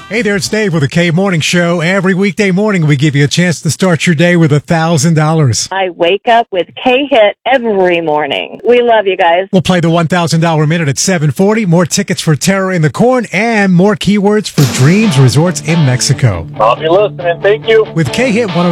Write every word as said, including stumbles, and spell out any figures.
Hey there, it's Dave with the K Morning Show. Every weekday morning, we give you a chance to start your day with one thousand dollars. I wake up with K-Hit every morning. We love you guys. We'll play the one thousand dollars minute at seven forty, more tickets for Terror in the Corn, and more keywords for Dreams Resorts in Mexico. I'll be listening. Thank you. With K-Hit one oh